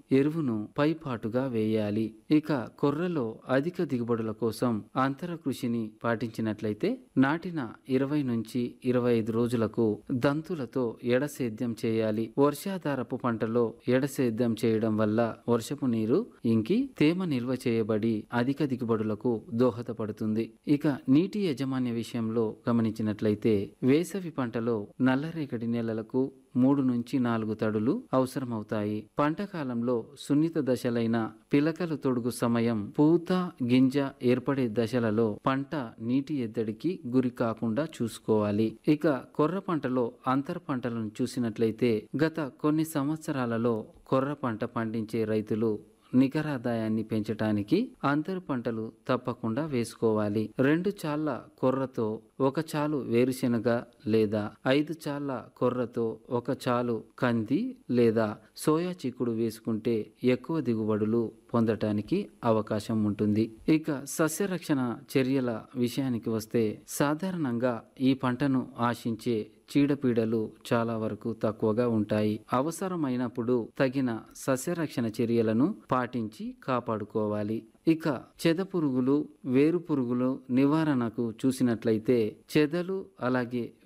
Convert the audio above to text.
ఎరువును పైపాటుగా వేయాలి. ఇక కొర్రలో అధిక దిగుబడుల కోసం అంతర కృషిని పాటించినట్లయితే నాటిన 20 నుంచి 25 రోజులకు దంతులతో ఎడసేద్యం చేయాలి. వర్షాధారపు పంటలో ఎడసేద్యం చేయడం వల్ల వర్షపు నీరు ఇంకి తేమ నిల్వ చేయబడి అధిక దిగుబడులకు దోహదపడుతుంది. ఇక నీటి యాజమాన్య విషయంలో గమనించినట్లయితే వేసవి పంటలో నల్లరేగడి నేలలకు 3 నుంచి 4 తడులు అవసరమవుతాయి. పంట కాలంలో సున్నిత దశలైన పిలకలు తొడుగు సమయం, పూత గింజ ఏర్పడే దశలలో పంట నీటి ఎద్దడికి గురి కాకుండా చూసుకోవాలి. ఇక కొర్ర పంటలో అంతర పంటలను చూసినట్లయితే గత కొన్ని సంవత్సరాలలో కొర్ర పంట పండించే రైతులు నికరాదాయాన్ని పెంచటానికి అంతర పంటలు తప్పకుండా వేసుకోవాలి. 2 చాళ్ల కొర్రతో 1 చాలు వేరుశెనగ లేదా 5 చాళ్ల కొర్రతో 1 చాలు కంది లేదా సోయా చిక్కుడు వేసుకుంటే ఎక్కువ దిగుబడులు పొందటానికి అవకాశం ఉంటుంది. ఇక సస్యరక్షణ చర్యల విషయానికి వస్తే సాధారణంగా ఈ పంటను ఆశించే చీడపీడలు చాలా వరకు తక్కువగా ఉంటాయి. అవసరమైనప్పుడు తగిన సస్యరక్షణ చర్యలను పాటించి కాపాడుకోవాలి. ఇక చెద పురుగులు, వేరు పురుగులు నివారణకు చూసినట్లయితే చెదలు అలాగే